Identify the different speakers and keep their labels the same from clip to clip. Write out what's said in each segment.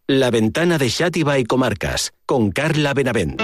Speaker 1: La ventana de Xàtiva y Comarcas, con Carla Benavent.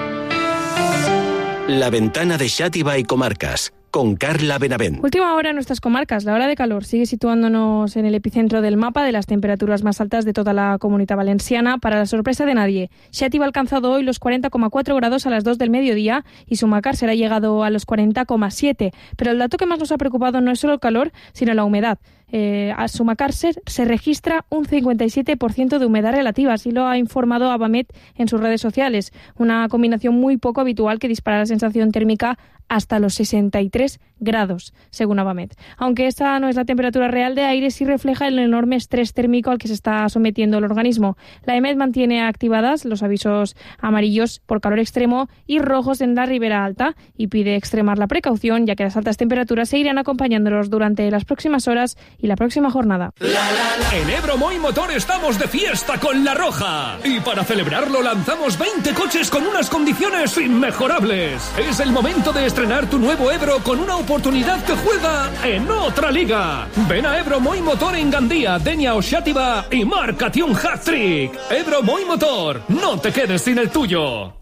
Speaker 1: La ventana de Xàtiva y Comarcas, con Carla Benavent.
Speaker 2: Última hora en nuestras comarcas. La ola de calor sigue situándonos en el epicentro del mapa de las temperaturas más altas de toda la Comunitat Valenciana. Para la sorpresa de nadie, Xàtiva ha alcanzado hoy los 40,4 grados a las 2 del mediodía y Sumacàrcer ha llegado a los 40,7. Pero el dato que más nos ha preocupado no es solo el calor, sino la humedad. A Sumacàrcer se registra un 57% de humedad relativa, así lo ha informado Abamet en sus redes sociales. Una combinación muy poco habitual que dispara la sensación térmica hasta los 63 grados, según Abamet. Aunque esta no es la temperatura real de aire, sí refleja el enorme estrés térmico al que se está sometiendo el organismo. La EMET mantiene activadas los avisos amarillos por calor extremo y rojos en la Ribera Alta y pide extremar la precaución, ya que las altas temperaturas seguirán acompañándolos durante las próximas horas y la próxima jornada.
Speaker 3: En Ebro Moy Motor estamos de fiesta con La Roja. Y para celebrarlo lanzamos 20 coches con unas condiciones inmejorables. Es el momento de estrenar tu nuevo Ebro con una oportunidad que juega en otra liga. Ven a Ebro Moy Motor en Gandía, Denia o Xàtiva y márcate un hat-trick. Ebro Moy Motor, no te quedes sin el tuyo.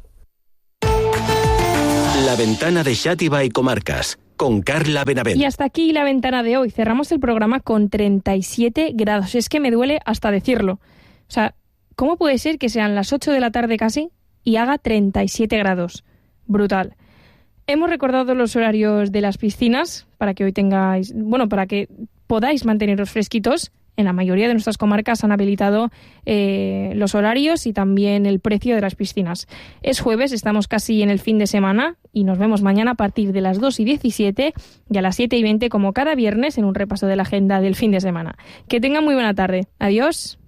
Speaker 1: La ventana de Xàtiva y Comarcas, con Carla Benavent.
Speaker 2: Y hasta aquí la ventana de hoy. Cerramos el programa con 37 grados. Es que me duele hasta decirlo. O sea, ¿cómo puede ser que sean las 8 de la tarde casi y haga 37 grados? Brutal. Hemos recordado los horarios de las piscinas para que hoy tengáis, para que podáis manteneros fresquitos. En la mayoría de nuestras comarcas han habilitado los horarios y también el precio de las piscinas. Es jueves, estamos casi en el fin de semana y nos vemos mañana a partir de las 2:17 y a las 7:20 como cada viernes en un repaso de la agenda del fin de semana. Que tengan muy buena tarde. Adiós.